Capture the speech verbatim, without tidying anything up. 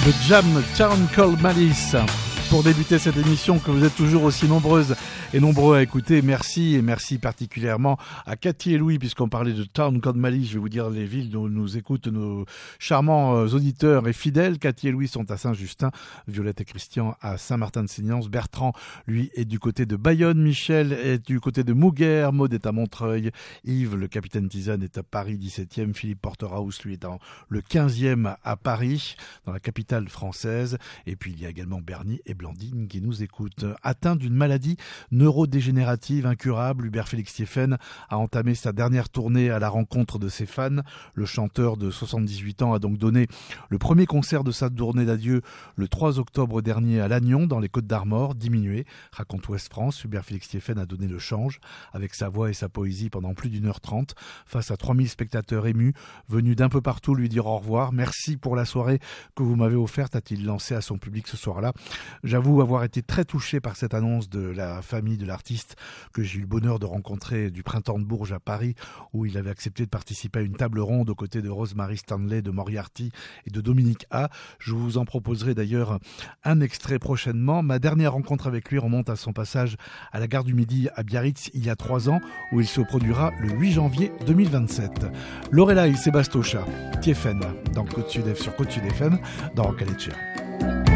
The Jam Town Called Malice. Pour débuter cette émission que vous êtes toujours aussi nombreuses et nombreux à écouter, merci et merci particulièrement à Cathy et Louis, puisqu'on parlait de Town Called Malice. Je vais vous dire les villes dont nous écoutent nos charmants auditeurs et fidèles. Cathy et Louis sont à Saint-Justin, Violette et Christian à Saint-Martin-de-Séniance, Bertrand, lui, est du côté de Bayonne, Michel est du côté de Mouguer, Maud est à Montreuil, Yves, le capitaine Tisane, est à Paris dix-septième, Philippe Porterhouse, lui, est en le quinzième à Paris, dans la capitale française, et puis il y a également Bernie et Blandine qui nous écoute. Atteint d'une maladie neurodégénérative incurable, Hubert Félix Stéphane a entamé sa dernière tournée à la rencontre de ses fans. Le chanteur de soixante-dix-huit ans a donc donné le premier concert de sa tournée d'adieu le trois octobre dernier à Lannion, dans les Côtes-d'Armor, diminué. Raconte Ouest France, Hubert Félix Stéphane a donné le change avec sa voix et sa poésie pendant plus d'une heure trente face à trois mille spectateurs émus venus d'un peu partout lui dire au revoir. Merci pour la soirée que vous m'avez offerte, a-t-il lancé à son public ce soir-là. J'avoue avoir été très touché par cette annonce de la famille de l'artiste que j'ai eu le bonheur de rencontrer du Printemps de Bourges à Paris, où il avait accepté de participer à une table ronde aux côtés de Rosemary Stanley, de Moriarty et de Dominique A. Je vous en proposerai d'ailleurs un extrait prochainement. Ma dernière rencontre avec lui remonte à son passage à la gare du Midi à Biarritz il y a trois ans, où il se produira le huit janvier deux mille vingt-sept. Lorelai Sébastocha, T F N, dans Côte Sud F sur Côte Sud F M, dans Rock Aletcher.